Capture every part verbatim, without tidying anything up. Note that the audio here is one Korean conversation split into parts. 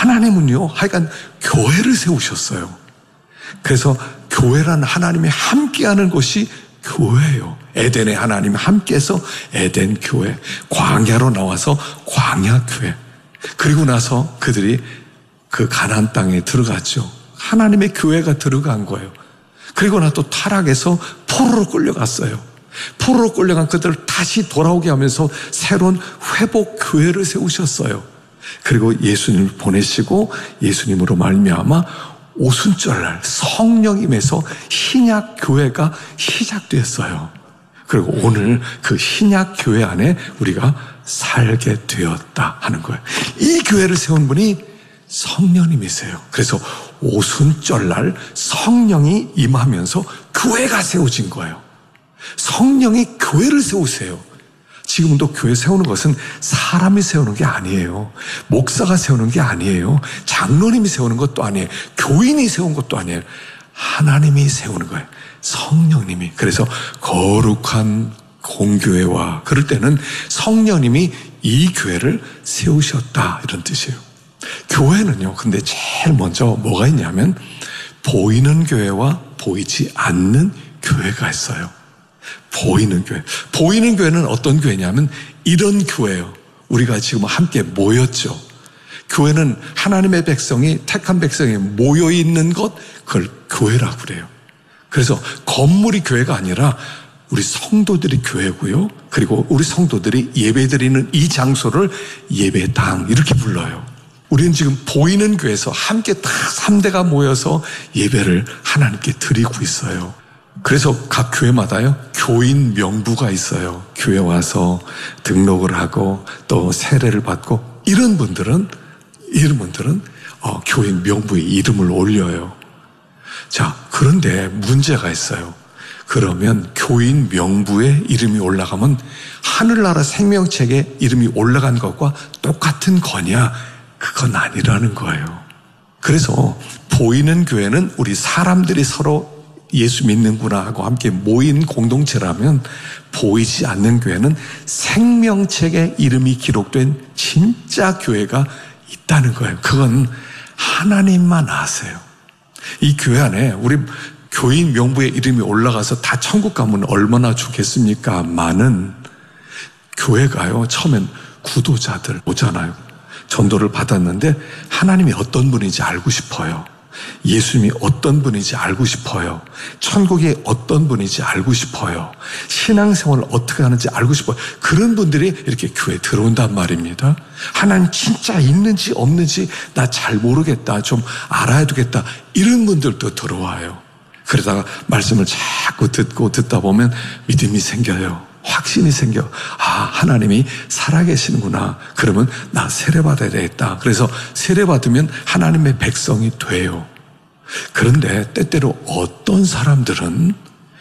하나님은요, 하여간 교회를 세우셨어요. 그래서 교회란 하나님이 함께하는 곳이 교회예요. 에덴에 하나님이 함께해서 에덴 교회, 광야로 나와서 광야 교회. 그리고 나서 그들이 그 가나안 땅에 들어갔죠. 하나님의 교회가 들어간 거예요. 그리고 나서 또 타락해서 포로로 끌려갔어요. 포로로 끌려간 그들을 다시 돌아오게 하면서 새로운 회복 교회를 세우셨어요. 그리고 예수님을 보내시고 예수님으로 말미암아 오순절날 성령임에서 신약 교회가 시작됐어요. 그리고 오늘 그 신약 교회 안에 우리가 살게 되었다 하는 거예요. 이 교회를 세운 분이 성령님이세요. 그래서 오순절날 성령이 임하면서 교회가 세워진 거예요. 성령이 교회를 세우세요. 지금도 교회 세우는 것은 사람이 세우는 게 아니에요. 목사가 세우는 게 아니에요. 장로님이 세우는 것도 아니에요. 교인이 세운 것도 아니에요. 하나님이 세우는 거예요. 성령님이. 그래서 거룩한 공교회와, 그럴 때는 성령님이 이 교회를 세우셨다 이런 뜻이에요. 교회는요, 근데 제일 먼저 뭐가 있냐면 보이는 교회와 보이지 않는 교회가 있어요. 보이는 교회. 보이는 교회는 어떤 교회냐면 이런 교회예요. 우리가 지금 함께 모였죠. 교회는 하나님의 백성이, 택한 백성이 모여있는 것, 그걸 교회라고 그래요. 그래서 건물이 교회가 아니라 우리 성도들이 교회고요. 그리고 우리 성도들이 예배드리는 이 장소를 예배당 이렇게 불러요. 우리는 지금 보이는 교회에서 함께 다 삼 대가 모여서 예배를 하나님께 드리고 있어요. 그래서 각 교회마다요, 교인 명부가 있어요. 교회 와서 등록을 하고 또 세례를 받고, 이런 분들은, 이런 분들은 어, 교인 명부에 이름을 올려요. 자, 그런데 문제가 있어요. 그러면 교인 명부에 이름이 올라가면 하늘나라 생명책에 이름이 올라간 것과 똑같은 거냐? 그건 아니라는 거예요. 그래서 보이는 교회는 우리 사람들이 서로 예수 믿는구나 하고 함께 모인 공동체라면, 보이지 않는 교회는 생명책에 이름이 기록된 진짜 교회가 있다는 거예요. 그건 하나님만 아세요. 이 교회 안에 우리 교인 명부에 이름이 올라가서 다 천국 가면 얼마나 좋겠습니까? 많은 교회가요, 처음엔 구도자들 오잖아요. 전도를 받았는데 하나님이 어떤 분인지 알고 싶어요. 예수님이 어떤 분인지 알고 싶어요. 천국이 어떤 분인지 알고 싶어요. 신앙생활을 어떻게 하는지 알고 싶어요. 그런 분들이 이렇게 교회에 들어온단 말입니다. 하나님 진짜 있는지 없는지 나 잘 모르겠다, 좀 알아야 되겠다, 이런 분들도 들어와요. 그러다가 말씀을 자꾸 듣고 듣다 보면 믿음이 생겨요. 확신이 생겨. 아, 하나님이 살아계시는구나. 그러면 나 세례받아야 되겠다. 그래서 세례받으면 하나님의 백성이 돼요. 그런데 때때로 어떤 사람들은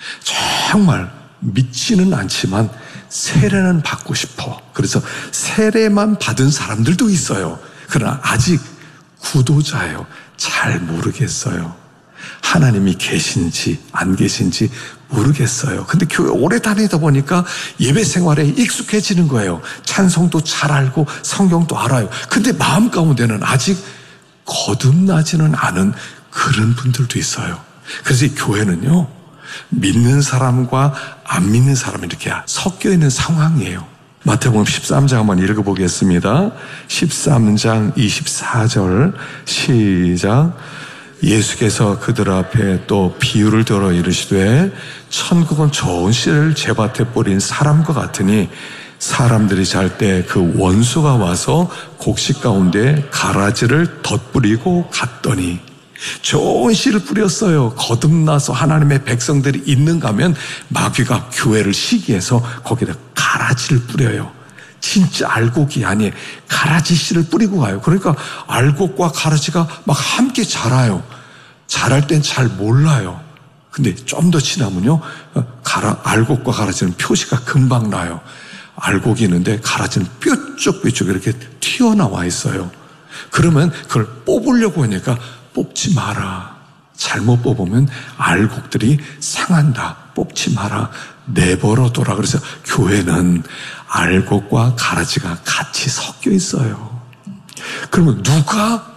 정말 믿지는 않지만 세례는 받고 싶어. 그래서 세례만 받은 사람들도 있어요. 그러나 아직 구도자예요. 잘 모르겠어요. 하나님이 계신지 안 계신지 모르겠어요. 근데 교회 오래 다니다 보니까 예배 생활에 익숙해지는 거예요. 찬송도 잘 알고 성경도 알아요. 근데 마음 가운데는 아직 거듭나지는 않은 그런 분들도 있어요. 그래서 이 교회는요, 믿는 사람과 안 믿는 사람이 이렇게 섞여 있는 상황이에요. 마태복음 십삼 장 한번 읽어보겠습니다. 십삼 장 이십사 절 시작. 예수께서 그들 앞에 또 비유를 들어 이르시되 천국은 좋은 씨를 제밭에 뿌린 사람과 같으니 사람들이 잘 때 그 원수가 와서 곡식 가운데 가라지를 덧뿌리고 갔더니, 좋은 씨를 뿌렸어요. 거듭나서 하나님의 백성들이 있는가 하면 마귀가 교회를 시기해서 거기다 가라지를 뿌려요. 진짜 알곡이 아니에요. 가라지 씨를 뿌리고 가요. 그러니까 알곡과 가라지가 막 함께 자라요. 자랄 땐 잘 몰라요. 근데 좀 더 지나면요, 가라, 알곡과 가라지는 표시가 금방 나요. 알곡이 있는데 가라지는 뾰족뾰족 이렇게 튀어나와 있어요. 그러면 그걸 뽑으려고 하니까 뽑지 마라. 잘못 뽑으면 알곡들이 상한다. 뽑지 마라. 내버려둬라. 그래서 교회는 알곡과 가라지가 같이 섞여 있어요. 그러면 누가